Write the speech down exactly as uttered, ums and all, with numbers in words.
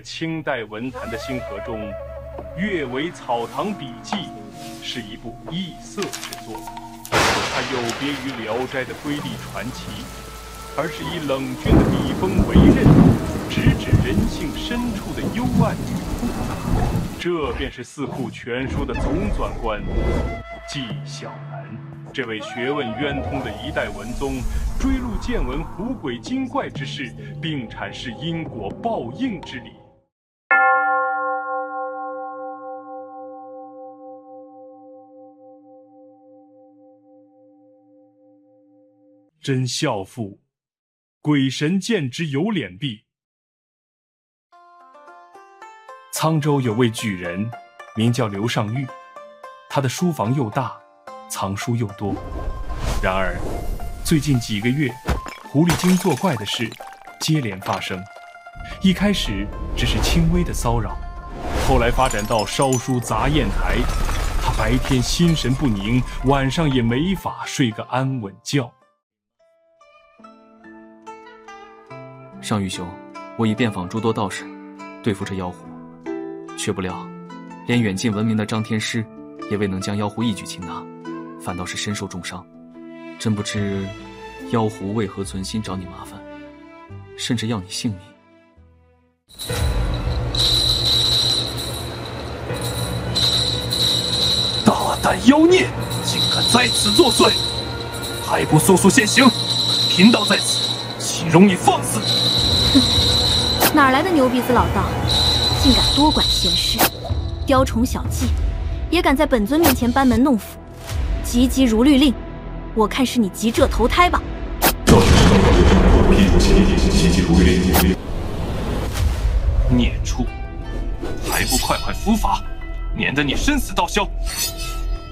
清代文坛的星河中，《阅微草堂笔记》是一部异色之作。它有别于《聊斋》的瑰丽传奇，而是以冷峻的笔锋为刃，直指人性深处的幽暗与复杂。这便是四库全书的总纂官纪晓岚。这位学问渊通的一代文宗，追录见闻狐鬼精怪之事，并阐释因果报应之理。真孝父，鬼神见之有脸壁。沧州有位举人，名叫刘尚玉，他的书房又大，藏书又多。然而最近几个月，狐狸精作怪的事接连发生。一开始只是轻微的骚扰，后来发展到烧书砸砚台。他白天心神不宁，晚上也没法睡个安稳觉。 尚玉兄，我已遍访诸多道士，对付这妖狐，却不料连远近闻名的张天师也未能将妖狐一举擒拿，反倒是身受重伤。真不知妖狐为何存心找你麻烦，甚至要你性命。 大胆妖孽，竟敢在此作祟，还不速速现形！贫道在此，岂容你放肆！ 哼，哪来的牛鼻子老道，竟敢多管闲事，雕虫小技，也敢在本尊面前班门弄斧，急急如律令！我看是你急着投胎吧！ 孽畜，还不快快伏法，免得你身死道消！